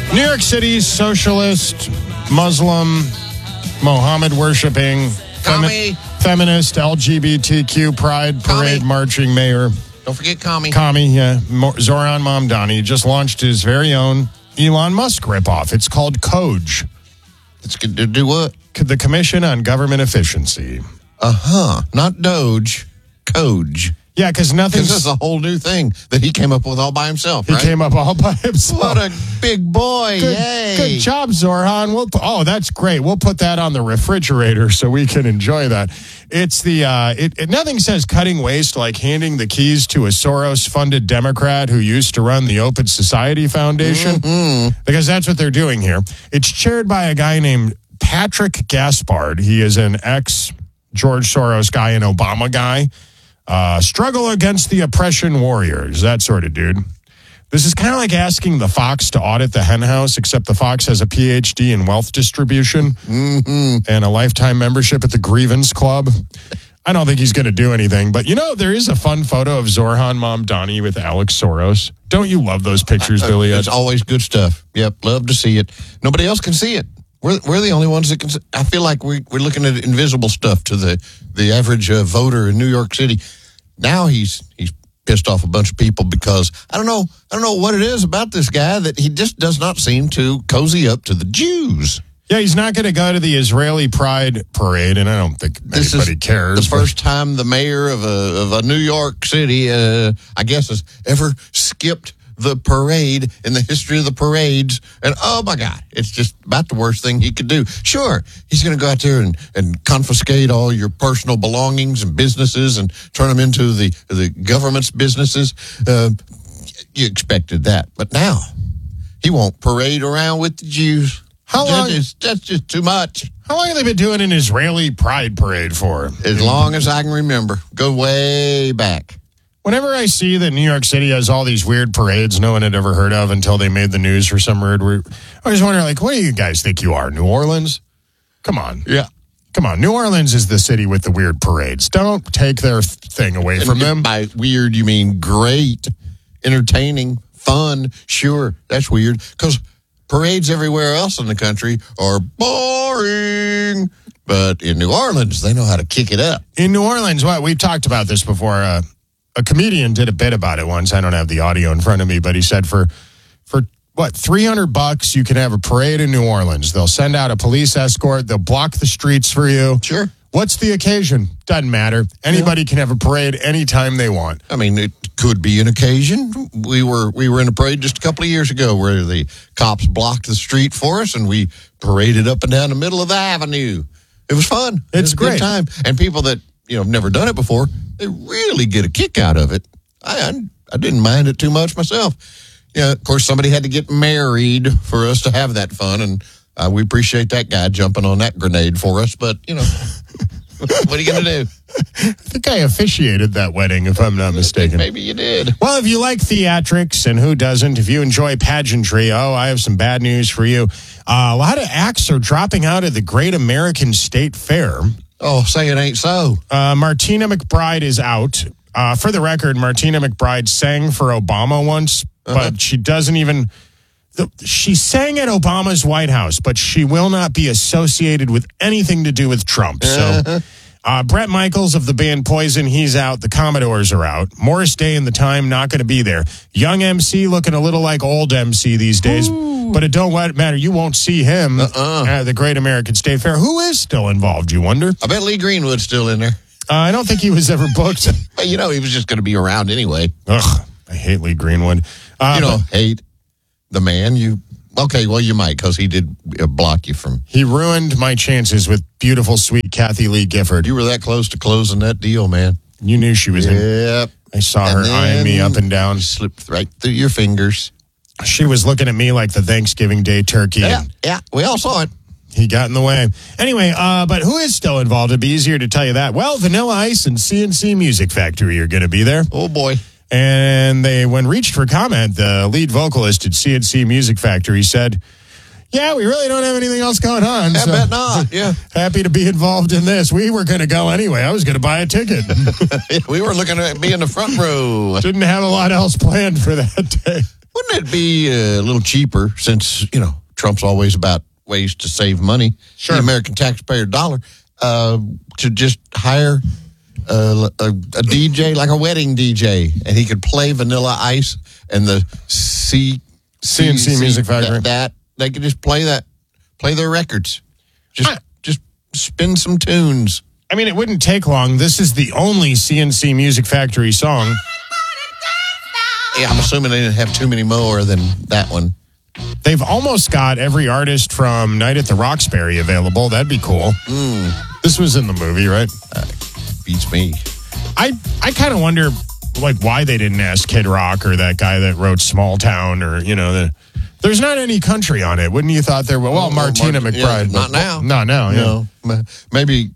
New York City's socialist, Muslim, Mohammed-worshipping, feminist, LGBTQ pride parade marching mayor. Don't forget Commie. Commie, yeah. Zoran Mamdani just launched his very own Elon Musk ripoff. It's called COGE. It's good to do what? The Commission on Government Efficiency. Not Doge. COGE. Yeah, because nothing's... This is a whole new thing that he came up with all by himself, He right? came up all by himself. What a big boy. Yay. Good job, Zoran. That's great. We'll put that on the refrigerator so we can enjoy that. It's the... nothing says cutting waste like handing the keys to a Soros-funded Democrat who used to run the Open Society Foundation. Mm-hmm. Because that's what they're doing here. It's chaired by a guy named Patrick Gaspard. He is an ex-George Soros guy, an Obama guy. Struggle against the oppression warriors, that sort of dude. This is kind of like asking the Fox to audit the hen house, except the Fox has a PhD in wealth distribution and a lifetime membership at the Grievance Club. I don't think he's going to do anything, but there is a fun photo of Zoran Mamdani with Alex Soros. Don't you love those pictures, Billy? It's always good stuff. Yep, love to see it. Nobody else can see it. We're the only ones that can. I feel like we're looking at invisible stuff to the average voter in New York City. Now he's pissed off a bunch of people because I don't know what it is about this guy that he just does not seem to cozy up to the Jews. Yeah, he's not going to go to the Israeli Pride Parade, and I don't think anybody cares. The first time the mayor of a New York City, I guess, has ever skipped the parade in the history of the parades. And oh my God, it's just about the worst thing he could do. Sure, he's going to go out there and confiscate all your personal belongings and businesses and turn them into the government's businesses. You expected that. But now he won't parade around with the Jews. How long? That's just too much. How long have they been doing an Israeli Pride Parade for? As long as I can remember. Go way back. Whenever I see that New York City has all these weird parades no one had ever heard of until they made the news for some weird, I was wondering, what do you guys think you are, New Orleans? Come on. Yeah. Come on. New Orleans is the city with the weird parades. Don't take their thing away from them. By weird, you mean great, entertaining, fun. Sure, that's weird. Because parades everywhere else in the country are boring. But in New Orleans, they know how to kick it up. In New Orleans, we've talked about this before. A comedian did a bit about it once. I don't have the audio in front of me, but he said for $300 you can have a parade in New Orleans. They'll send out a police escort. They'll block the streets for you. Sure. What's the occasion? Doesn't matter. Anybody can have a parade anytime they want. I mean, it could be an occasion. We were in a parade just a couple of years ago where the cops blocked the street for us, and we paraded up and down the middle of the avenue. It was fun. It's a great. Good time. And people that have never done it before, they really get a kick out of it. I didn't mind it too much myself. Yeah, of course, somebody had to get married for us to have that fun, and we appreciate that guy jumping on that grenade for us. But what are you going to do? I think I officiated that wedding, if I'm not mistaken. Maybe you did. Well, if you like theatrics, and who doesn't, if you enjoy pageantry, I have some bad news for you. A lot of acts are dropping out of the Great American State Fair. Oh, say it ain't so. Martina McBride is out. For the record, Martina McBride sang for Obama once, but she doesn't even... She sang at Obama's White House, but she will not be associated with anything to do with Trump. So Brett Michaels of the band Poison, he's out. The Commodores are out. Morris Day and the Time, not going to be there. Young MC looking a little like old MC these days. Ooh. But it don't matter. You won't see him at the Great American State Fair. Who is still involved, you wonder? I bet Lee Greenwood's still in there. I don't think he was ever booked. But, he was just going to be around anyway. Ugh, I hate Lee Greenwood. Hate the man. You might, because he did block you from... He ruined my chances with beautiful, sweet Kathy Lee Gifford. You were that close to closing that deal, man. You knew she was in. Yep. I saw her eyeing me up and down. Slipped right through your fingers. She was looking at me like the Thanksgiving Day turkey. Yeah, we all saw it. He got in the way. Anyway, but who is still involved? It'd be easier to tell you that. Well, Vanilla Ice and CNC Music Factory are going to be there. Oh, boy. And when reached for comment, the lead vocalist at CNC Music Factory said, yeah, we really don't have anything else going on. I bet not, yeah. Happy to be involved in this. We were going to go anyway. I was going to buy a ticket. We were looking at being in the front row. Didn't have a lot else planned for that day. Wouldn't it be a little cheaper since, Trump's always about ways to save money, Sure. the American taxpayer dollar, to just hire a DJ, like a wedding DJ, and he could play Vanilla Ice and the CNC Music Factory. That they could just play their records. Just spin some tunes. I mean, it wouldn't take long. This is the only CNC Music Factory song. Yeah, I'm assuming they didn't have too many more than that one. They've almost got every artist from Night at the Roxbury available. That'd be cool. This was in the movie, right? Beats me. I kind of wonder, why they didn't ask Kid Rock or that guy that wrote Small Town or, there's not any country on it. Wouldn't you thought there were? Well, Martina McBride. Not now. Not now, yeah. No. Maybe,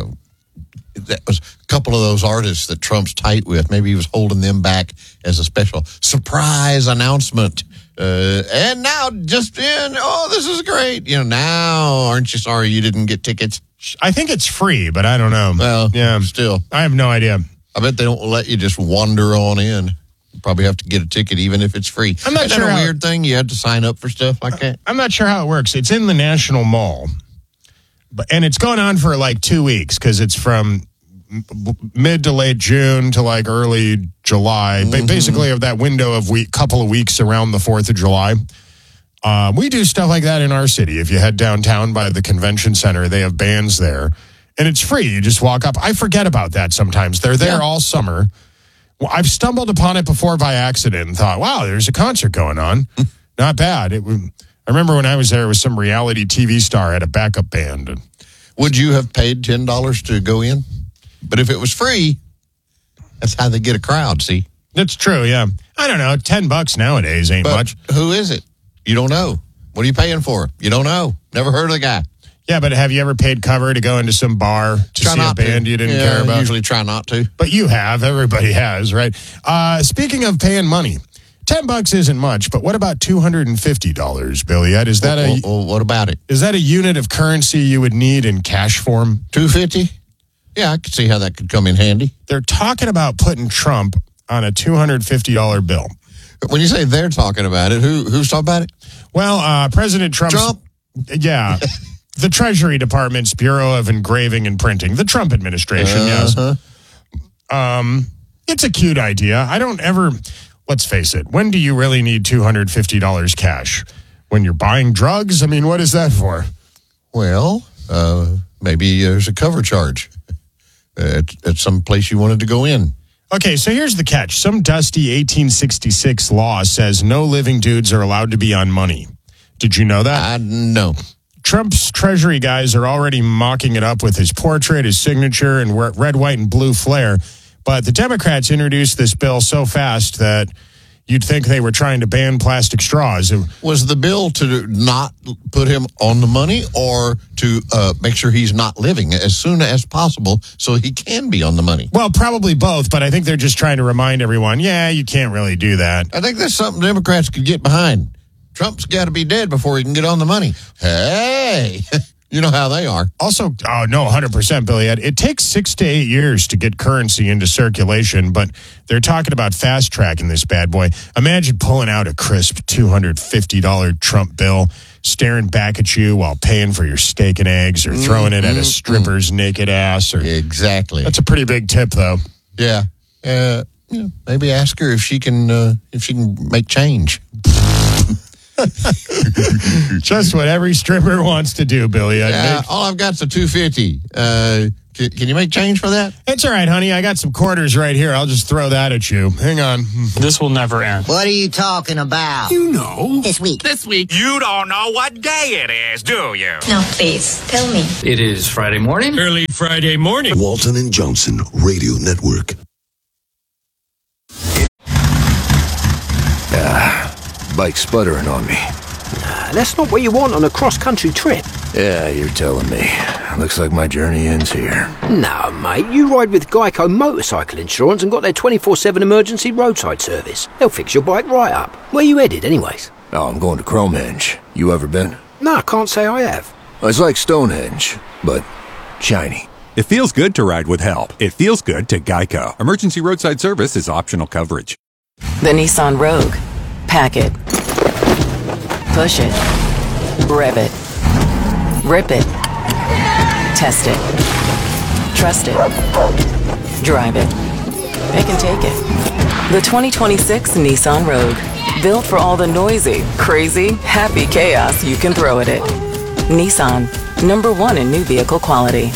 that was a couple of those artists that Trump's tight with. Maybe he was holding them back as a special surprise announcement. And now just in, this is great. Now, aren't you sorry you didn't get tickets? I think it's free, but I don't know. Well, yeah. Still. I have no idea. I bet they don't let you just wander on in. You probably have to get a ticket even if it's free. I'm not Isn't sure that a how- weird thing? You have to sign up for stuff like that? I'm not sure how it works. It's in the National Mall. And it's going on for 2 weeks because it's from mid to late June to early July. Basically, of that window of couple of weeks around the 4th of July. We do stuff like that in our city. If you head downtown by the convention center, they have bands there. And it's free. You just walk up. I forget about that sometimes. They're there all summer. Well, I've stumbled upon it before by accident and thought, wow, there's a concert going on. Not bad. I remember when I was there, it was some reality TV star had a backup band. Would you have paid $10 to go in? But if it was free, that's how they get a crowd, see? That's true, yeah. I don't know. $10 nowadays ain't But much. who is it? You don't know. What are you paying for? You don't know. Never heard of the guy. Yeah, but have you ever paid cover to go into some bar to see a band you didn't care about? Usually try not to. But you have. Everybody has, right? Speaking of paying money, $10 isn't much, but what about $250, Billy? Is that what about it? Is that a unit of currency you would need in cash form? $250? Yeah, I could see how that could come in handy. They're talking about putting Trump on a $250 bill. When you say they're talking about it, who's talking about it? Well, President Trump. Yeah. The Treasury Department's Bureau of Engraving and Printing. The Trump administration, yes. It's a cute idea. Let's face it, when do you really need $250 cash? When you're buying drugs? I mean, what is that for? Well, maybe there's a cover charge at some place you wanted to go in. Okay, so here's the catch. Some dusty 1866 law says no living dudes are allowed to be on money. Did you know that? No. Trump's Treasury guys are already mocking it up with his portrait, his signature, and red, white, and blue flair. But the Democrats introduced this bill so fast that you'd think they were trying to ban plastic straws. Was the bill to not put him on the money or to make sure he's not living as soon as possible so he can be on the money? Well, probably both, but I think they're just trying to remind everyone, you can't really do that. I think that's something Democrats could get behind. Trump's got to be dead before he can get on the money. Hey, you know how they are. Also, 100%, Billy. It takes 6 to 8 years to get currency into circulation, but they're talking about fast-tracking this bad boy. Imagine pulling out a crisp $250 Trump bill, staring back at you while paying for your steak and eggs or throwing it at a stripper's naked ass. Exactly. That's a pretty big tip, though. Yeah. Maybe ask her if she can make change. Just what every stripper wants to do, Billy. All I've got's a $250. Can you make change for that? It's all right, honey. I got some quarters right here. I'll just throw that at you. Hang on. This will never end. What are you talking about? You know. This week. You don't know what day it is, do you? No, please, tell me. It is Friday morning. Early Friday morning. Walton and Johnson Radio Network. Bike sputtering on me. That's not what you want on a cross-country trip. Yeah, you're telling me. Looks like my journey ends here. No, mate, you ride with Geico Motorcycle Insurance and got their 24/7 emergency roadside service. They'll fix your bike right up. Where you headed, anyways? Oh, I'm going to Cromehenge. You ever been? No, I can't say I have. It's like Stonehenge, but shiny. It feels good to ride with help. It feels good to Geico. Emergency roadside service is optional coverage. The Nissan Rogue. Pack it. Push it. Rev it. Rip it. Test it. Trust it. Drive it. It can take it. The 2026 Nissan Rogue. Built for all the noisy, crazy, happy chaos you can throw at it. Nissan. #1 in new vehicle quality.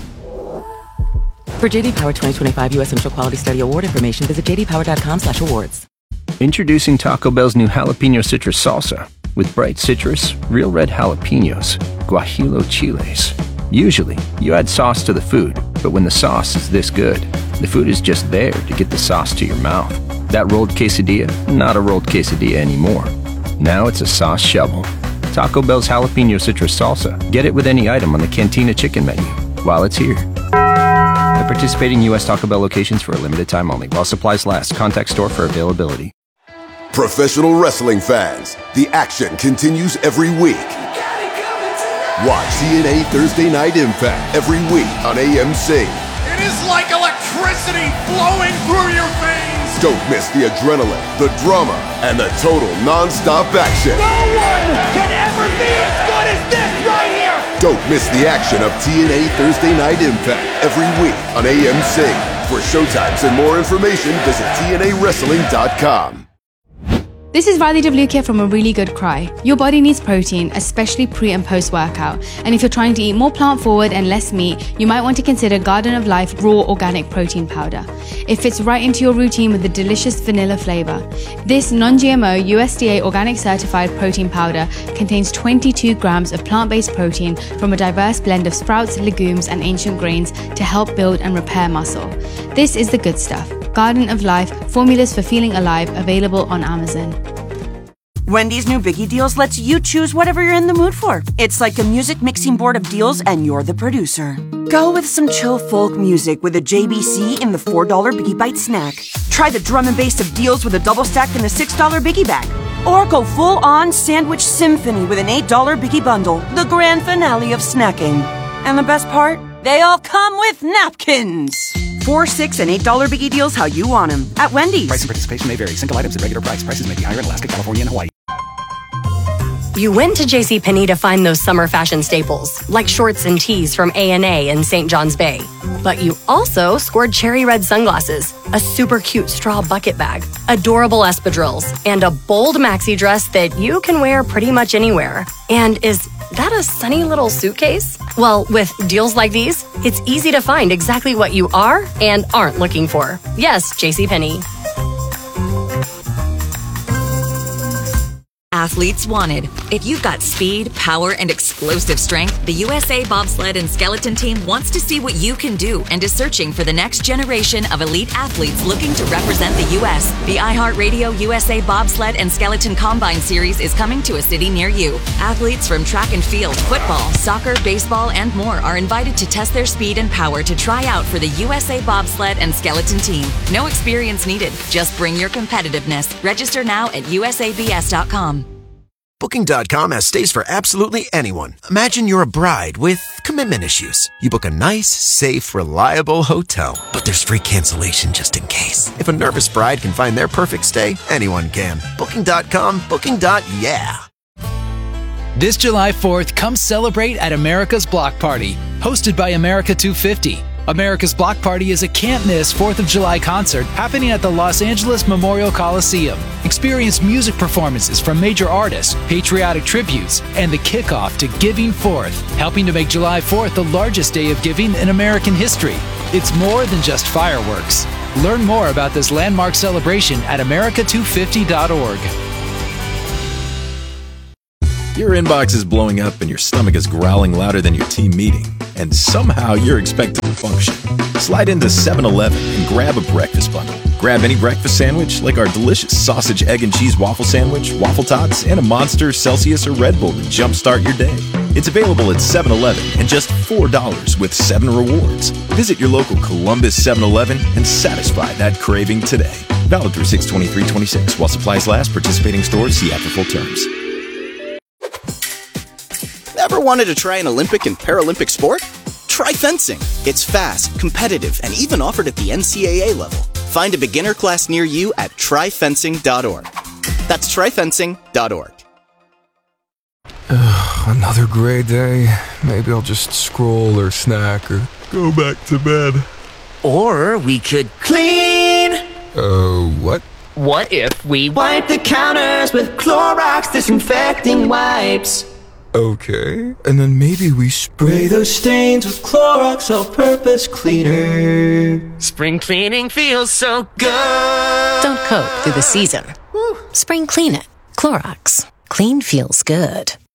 For JD Power 2025 U.S. Central Quality Study Award information, visit jdpower.com/awards. Introducing Taco Bell's new jalapeno citrus salsa with bright citrus, real red jalapenos, guajillo chiles. Usually, you add sauce to the food, but when the sauce is this good, the food is just there to get the sauce to your mouth. That rolled quesadilla, not a rolled quesadilla anymore. Now it's a sauce shovel. Taco Bell's jalapeno citrus salsa. Get it with any item on the Cantina chicken menu while it's here. At participating U.S. Taco Bell locations for a limited time only. While supplies last. Contact store for availability. Professional wrestling fans, the action continues every week. Watch TNA Thursday Night Impact every week on AMC. It is like electricity flowing through your veins. Don't miss the adrenaline, the drama, and the total non-stop action. No one can ever be as good as this right here. Don't miss the action of TNA Thursday Night Impact every week on AMC. For showtimes and more information, visit TNAWrestling.com. This is Riley W. here from A Really Good Cry. Your body needs protein, especially pre and post workout. And if you're trying to eat more plant forward and less meat, you might want to consider Garden of Life Raw Organic Protein Powder. It fits right into your routine with a delicious vanilla flavor. This non-GMO USDA organic certified protein powder contains 22 grams of plant-based protein from a diverse blend of sprouts, legumes, and ancient grains to help build and repair muscle. This is the good stuff. Garden of Life, formulas for feeling alive, available on Amazon. Wendy's new Biggie Deals lets you choose whatever you're in the mood for. It's like a music mixing board of deals and you're the producer. Go with some chill folk music with a JBC in the $4 Biggie Bite snack. Try the drum and bass of deals with a double stack in the $6 Biggie Bag. Or go full on sandwich symphony with an $8 Biggie Bundle, the grand finale of snacking. And the best part? They all come with napkins. $4, $6, and $8 Biggie Deals how you want them at Wendy's. Price and participation may vary. Single items at regular price. Prices may be higher in Alaska, California, and Hawaii. You went to JCPenney to find those summer fashion staples, like shorts and tees from A&A in St. John's Bay. But you also scored cherry red sunglasses, a super cute straw bucket bag, adorable espadrilles, and a bold maxi dress that you can wear pretty much anywhere. And is that a sunny little suitcase? Well, with deals like these, it's easy to find exactly what you are and aren't looking for. Yes, JCPenney. Athletes wanted. If you've got speed, power, and explosive strength, the USA Bobsled and Skeleton Team wants to see what you can do and is searching for the next generation of elite athletes looking to represent the U.S. The iHeartRadio USA Bobsled and Skeleton Combine Series is coming to a city near you. Athletes from track and field, football, soccer, baseball, and more are invited to test their speed and power to try out for the USA Bobsled and Skeleton Team. No experience needed. Just bring your competitiveness. Register now at usabs.com. Booking.com has stays for absolutely anyone. Imagine you're a bride with commitment issues. You book a nice, safe, reliable hotel. But there's free cancellation just in case. If a nervous bride can find their perfect stay, anyone can. Booking.com, booking.yeah. This July 4th, come celebrate at America's Block Party, hosted by America 250. America's Block Party is a can't-miss 4th of July concert happening at the Los Angeles Memorial Coliseum. Experience music performances from major artists, patriotic tributes, and the kickoff to Giving Forth, helping to make July 4th the largest day of giving in American history. It's more than just fireworks. Learn more about this landmark celebration at america250.org. Your inbox is blowing up and your stomach is growling louder than your team meeting, and somehow you're expected to function. Slide into 7-Eleven and grab a breakfast bundle. Grab any breakfast sandwich like our delicious sausage, egg, and cheese waffle sandwich, waffle tots, and a Monster, Celsius, or Red Bull to jumpstart your day. It's available at 7-Eleven and just $4 with 7 rewards. Visit your local Columbus 7-Eleven and satisfy that craving today. Valid through 6/23/26 while supplies last. Participating stores see after full terms. Ever wanted to try an Olympic and Paralympic sport? Try fencing. It's fast, competitive, and even offered at the NCAA level. Find a beginner class near you at tryfencing.org. That's tryfencing.org. Another gray day. Maybe I'll just scroll or snack or go back to bed. Or we could clean. What? What if we wipe the counters with Clorox disinfecting wipes? Okay. And then maybe we spray those stains with Clorox all-purpose cleaner. Spring cleaning feels so good. Don't cope through the season. Spring clean it. Clorox. Clean feels good.